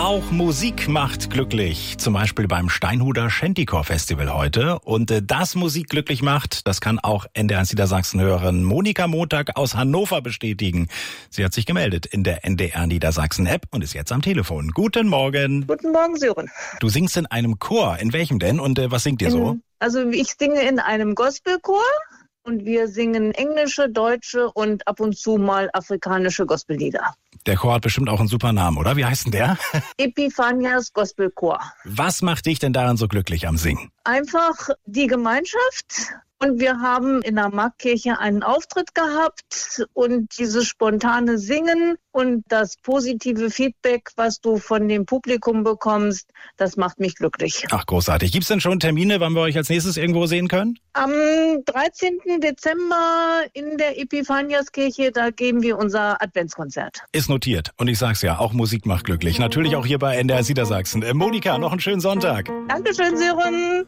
Auch Musik macht glücklich, zum Beispiel beim Steinhuder Shantycore Festival heute. Und das Musik glücklich macht, das kann auch NDR1 Niedersachsen-Hörerin Monika Montag aus Hannover bestätigen. Sie hat sich gemeldet in der NDR Niedersachsen App und ist jetzt am Telefon. Guten Morgen. Guten Morgen, Sören. Du singst in einem Chor. In welchem denn und was singt ihr so? Also ich singe in einem Gospelchor. Und wir singen englische, deutsche und ab und zu mal afrikanische Gospellieder. Der Chor hat bestimmt auch einen super Namen, oder? Wie heißt denn der? Epiphanias Gospelchor. Was macht dich denn daran so glücklich am Singen? Einfach die Gemeinschaft. Und wir haben in der Marktkirche einen Auftritt gehabt und dieses spontane Singen und das positive Feedback, was du von dem Publikum bekommst, das macht mich glücklich. Ach, großartig. Gibt's denn schon Termine, wann wir euch als nächstes irgendwo sehen können? Am 13. Dezember in der Epiphaniaskirche, da geben wir unser Adventskonzert. Ist notiert. Und ich sag's ja, auch Musik macht glücklich. Natürlich auch hier bei NDR Niedersachsen. Monika, noch einen schönen Sonntag. Dankeschön, Sören.